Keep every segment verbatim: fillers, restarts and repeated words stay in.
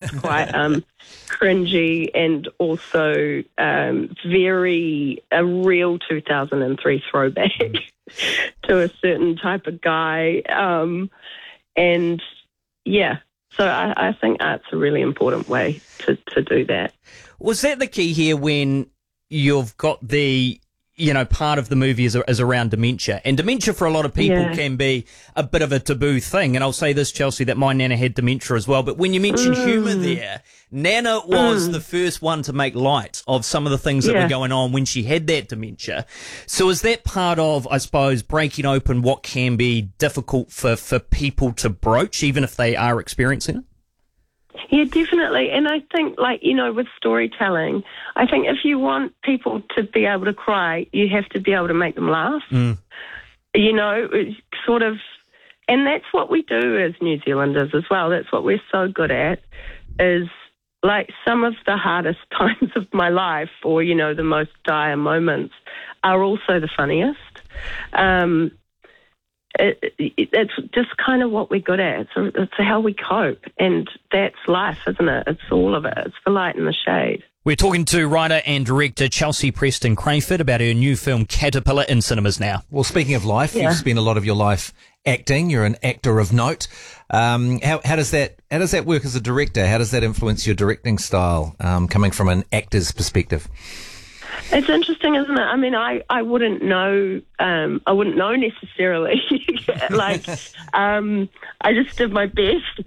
It's quite um, cringy and also um, very a real two thousand three throwback to a certain type of guy. Um, and yeah, so I, I think art's a really important way to, to do that. Was that the key here when you've got the, you know, part of the movie is, is around dementia? And dementia for a lot of people yeah. can be a bit of a taboo thing. And I'll say this, Chelsea, that my Nana had dementia as well. But when you mention mm. humour there, Nana was mm. the first one to make light of some of the things that yeah. were going on when she had that dementia. So is that part of, I suppose, breaking open what can be difficult for, for people to broach, even if they are experiencing it? Yeah, definitely. And I think, like, you know, with storytelling, I think if you want people to be able to cry, you have to be able to make them laugh. Mm. You know, sort of, and that's what we do as New Zealanders as well. That's what we're so good at, is like some of the hardest times of my life, or, you know, the most dire moments, are also the funniest. Um It, it, it's just kind of what we're good at. It's, it's how we cope, and that's life, isn't it? It's all of it. It's the light and the shade. We're talking to writer and director Chelsea Preston Crayford about her new film Caterpillar in cinemas now. Well, speaking of life, yeah. you've spent a lot of your life acting. You're an actor of note. Um, how, how does that how does that work as a director? How does that influence your directing style, um, coming from an actor's perspective? It's interesting, isn't it? I mean, I, I wouldn't know. Um, I wouldn't know necessarily. like, um, I just did my best.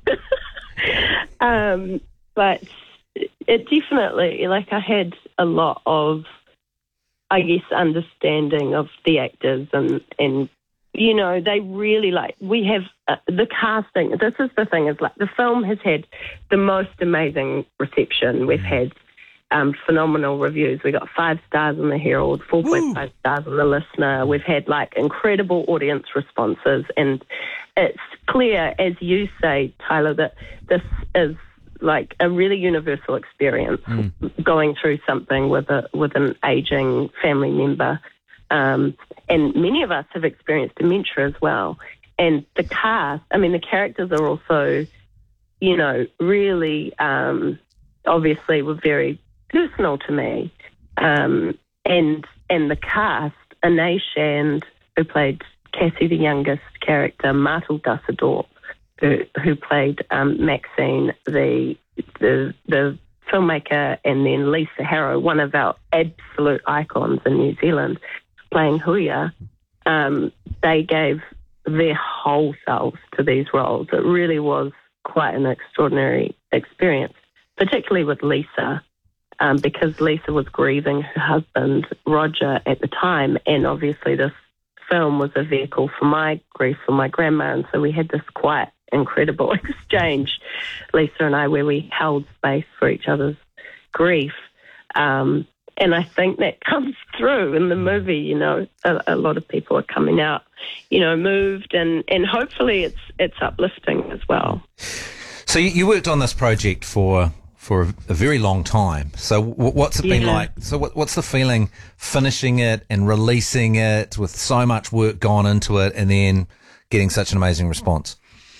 um, but it definitely, like, I had a lot of, I guess, understanding of the actors, and and you know, they really like. We have uh, the casting. This is the thing: is like the film has had the most amazing reception. We've had. Um, phenomenal reviews. We got five stars in the Herald, four point five stars in the Listener. We've had like incredible audience responses, and it's clear, as you say, Tyler, that this is like a really universal experience. Mm. Going through something with a with an aging family member, um, and many of us have experienced dementia as well. And the cast, I mean, the characters are also, you know, really um, obviously were very personal to me, um, and and the cast, Anais Shand, who played Cassie the youngest character, Martel Dusseldorp, who who played um, Maxine, the, the the filmmaker, and then Lisa Harrow, one of our absolute icons in New Zealand, playing Huia. Um, they gave their whole selves to these roles. It really was quite an extraordinary experience, particularly with Lisa. Um, because Lisa was grieving her husband, Roger, at the time, and obviously this film was a vehicle for my grief for my grandma, and so we had this quite incredible exchange, Lisa and I, where we held space for each other's grief. Um, and I think that comes through in the movie, you know. A, a lot of people are coming out, you know, moved, and, and hopefully it's, it's uplifting as well. So you, you worked on this project for... for a, a very long time. So w- what's it been yeah. like? So what, what's the feeling finishing it and releasing it with so much work gone into it, and then getting such an amazing response?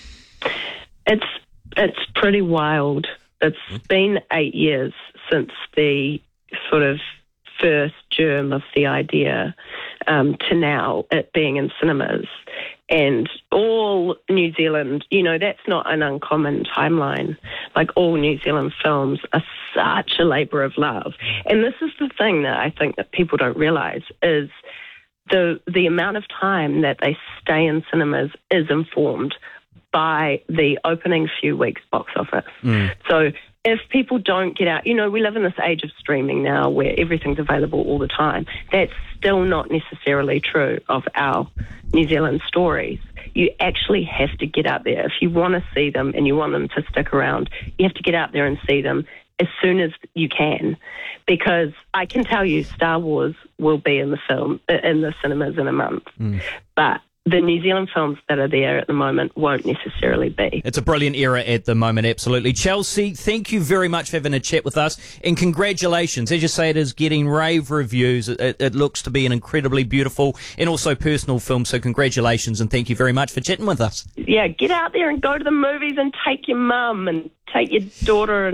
It's it's pretty wild. It's mm-hmm. been eight years since the sort of first germ of the idea um, to now it being in cinemas. And all New Zealand, you know, that's not an uncommon timeline. Like, all New Zealand films are such a labour of love. And this is the thing that I think that people don't realise, is the the amount of time that they stay in cinemas is informed by the opening few weeks box office. Mm. So if people don't get out, you know, we live in this age of streaming now where everything's available all the time. That's still not necessarily true of our New Zealand stories. You actually have to get out there. If you want to see them and you want them to stick around, you have to get out there and see them as soon as you can. Because I can tell you Star Wars will be in the film, in the cinemas in a month. Mm. But the New Zealand films that are there at the moment won't necessarily be. It's a brilliant era at the moment, absolutely. Chelsea, thank you very much for having a chat with us, and congratulations. As you say, it is getting rave reviews. It, it looks to be an incredibly beautiful and also personal film, so congratulations, and thank you very much for chatting with us. Yeah, get out there and go to the movies and take your mum and take your daughter